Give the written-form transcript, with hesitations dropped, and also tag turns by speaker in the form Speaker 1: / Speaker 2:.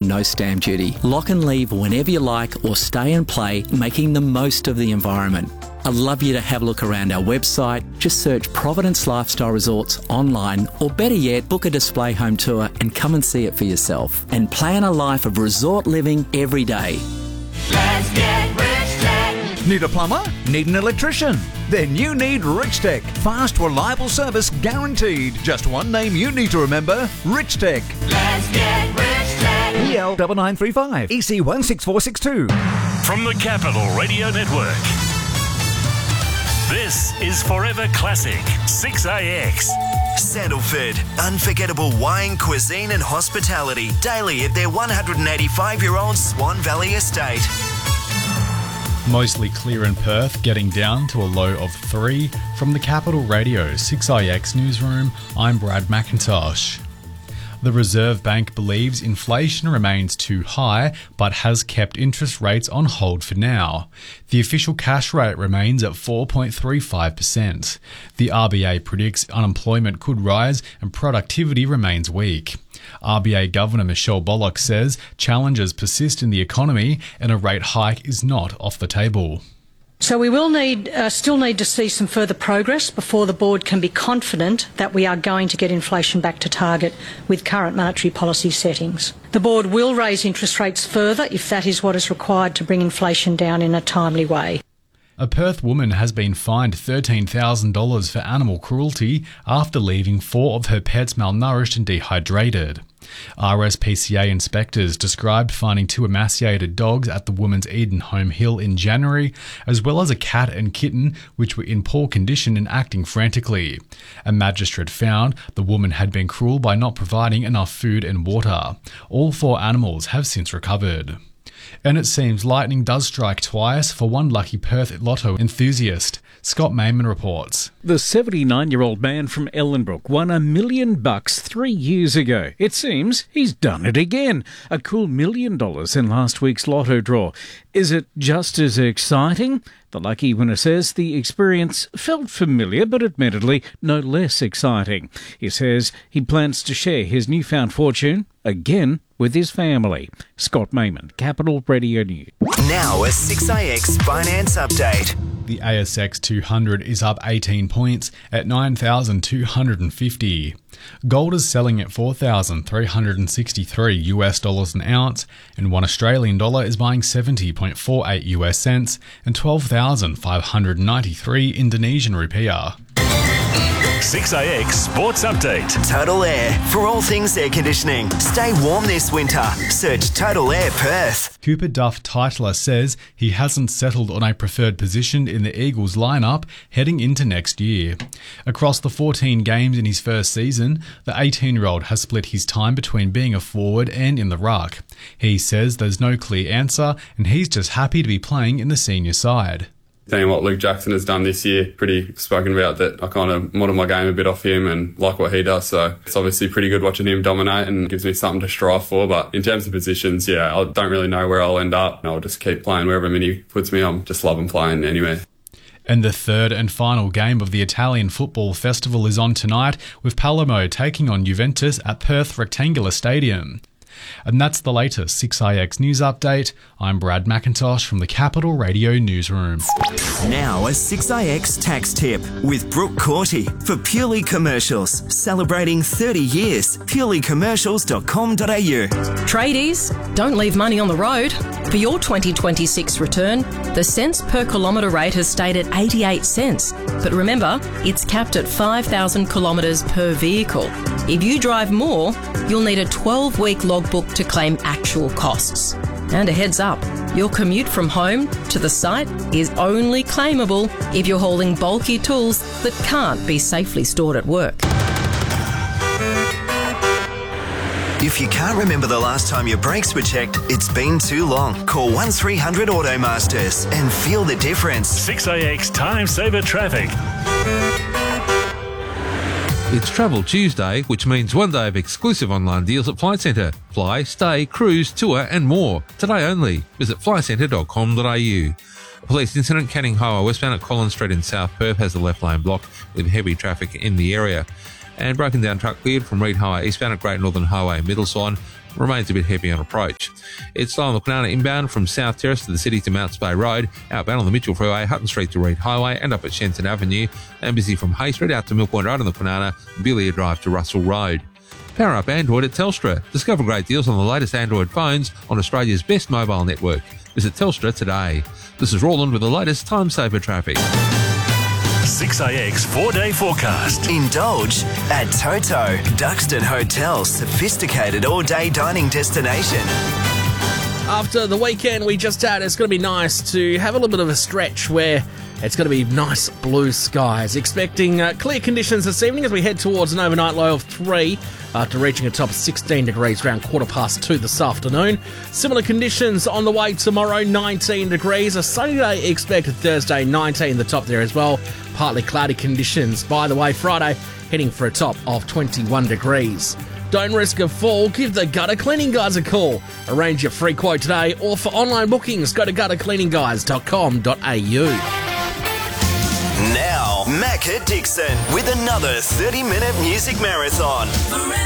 Speaker 1: no stamp duty. Lock and leave whenever you like or stay and play, making the most of the environment. I'd love you to have a look around our website. Just search Providence Lifestyle Resorts online, or better yet, book a display home tour and come and see it for yourself. And plan a life of resort living every day.
Speaker 2: Let's get Rich Tech.
Speaker 3: Need a plumber? Need an electrician? Then you need Rich Tech. Fast, reliable service guaranteed. Just one name you need to remember: Rich Tech.
Speaker 2: Let's get Rich Tech.
Speaker 3: EL 9935 EC 16462.
Speaker 4: From the Capital Radio Network, this is Forever Classic 6AX.
Speaker 5: Sandalford, unforgettable wine, cuisine and hospitality daily at their 185-year-old Swan Valley estate.
Speaker 6: Mostly clear in Perth, getting down to a low of 3. From the Capital Radio 6IX newsroom, I'm Brad McIntosh. The Reserve Bank believes inflation remains too high, but has kept interest rates on hold for now. The official cash rate remains at 4.35%. The RBA predicts unemployment could rise and productivity remains weak. RBA Governor Michelle Bullock says challenges persist in the economy and a rate hike is not off the table.
Speaker 7: So we will still need to see some further progress before the board can be confident that we are going to get inflation back to target with current monetary policy settings. The board will raise interest rates further if that is what is required to bring inflation down in a timely way.
Speaker 6: A Perth woman has been fined $13,000 for animal cruelty after leaving 4 of her pets malnourished and dehydrated. RSPCA inspectors described finding 2 emaciated dogs at the woman's Eden Home Hill in January, as well as a cat and kitten which were in poor condition and acting frantically. A magistrate found the woman had been cruel by not providing enough food and water. All 4 animals have since recovered. And it seems lightning does strike twice for one lucky Perth Lotto enthusiast. Scott Mayman reports.
Speaker 8: The 79-year-old man from Ellenbrook won $1 million 3 years ago. It seems he's done it again. A cool $1 million in last week's lotto draw. Is it just as exciting? The lucky winner says the experience felt familiar, but admittedly no less exciting. He says he plans to share his newfound fortune again with his family. Scott Mayman, Capital Radio News.
Speaker 5: Now a 6IX finance update.
Speaker 6: The ASX 200 is up 18 points at 9,250. Gold is selling at $4,363 US an ounce, and 1 Australian dollar is buying 70.48 US cents and 12,593 Indonesian rupiah.
Speaker 4: 6AX Sports Update.
Speaker 5: Total Air, for all things air conditioning. Stay warm this winter. Search Total Air Perth.
Speaker 6: Cooper Duff Titler says he hasn't settled on a preferred position in the Eagles lineup heading into next year. Across the 14 games in his first season, the 18-year-old has split his time between being a forward and in the ruck. He says there's no clear answer and he's just happy to be playing in the senior side.
Speaker 9: Seeing what Luke Jackson has done this year, pretty spoken about that I kind of model my game a bit off him and like what he does. So it's obviously pretty good watching him dominate and gives me something to strive for. But in terms of positions, I don't really know where I'll end up. I'll just keep playing wherever Mini puts me. I'm just loving playing anywhere.
Speaker 6: And the third and final game of the Italian Football Festival is on tonight, with Palermo taking on Juventus at Perth Rectangular Stadium. And that's the latest 6IX News Update. I'm Brad McIntosh from the Capital Radio Newsroom.
Speaker 5: Now a 6IX tax tip with Brooke Corty for Purely Commercials. Celebrating 30 years. purelycommercials.com.au.
Speaker 10: Tradies, don't leave money on the road. For your 2026 return, the cents per kilometre rate has stayed at 88 cents. But remember, it's capped at 5,000 kilometres per vehicle. If you drive more, you'll need a 12-week logbook to claim actual costs. And a heads up, your commute from home to the site is only claimable if you're hauling bulky tools that can't be safely stored at work.
Speaker 5: If you can't remember the last time your brakes were checked, it's been too long. Call 1300 Automasters and feel the difference.
Speaker 4: 6AX Time Saver Traffic.
Speaker 11: It's Travel Tuesday, which means one day of exclusive online deals at Flight Centre. Fly, stay, cruise, tour and more. Today only. Visit flycentre.com.au. A police incident, Canning Highway westbound at Collins Street in South Perth has the left lane blocked with heavy traffic in the area. And broken down truck cleared from Reid Highway eastbound at Great Northern Highway Middle Swan. remains a bit heavy on approach. It's slow on the Kwinana inbound from South Terrace to the city to Mounts Bay Road, outbound on the Mitchell Freeway, Hutton Street to Reed Highway and up at Shenton Avenue, and busy from Hay Street out to Mill Point Road on the Kwinana, Billiard Drive to Russell Road. Power up Android at Telstra. Discover great deals on the latest Android phones on Australia's best mobile network. Visit Telstra today. This is Roland with the latest time saver traffic.
Speaker 4: 6AX 4-day forecast.
Speaker 5: Indulge at Toto, Duxton Hotel's sophisticated all-day dining destination.
Speaker 12: After the weekend we just had, it's going to be nice to have a little bit of a stretch where it's going to be nice blue skies. Expecting clear conditions this evening as we head towards an overnight low of 3 after reaching a top of 16 degrees around 2:15 this afternoon. Similar conditions on the way tomorrow, 19 degrees. A sunny day expected Thursday, 19 the top there as well. Partly cloudy conditions. By the way, Friday heading for a top of 21 degrees. Don't risk a fall, give the Gutter Cleaning Guys a call. Arrange your free quote today, or for online bookings, go to guttercleaningguys.com.au.
Speaker 5: Now, Macca Dixon with another 30-minute music marathon.
Speaker 2: Forever.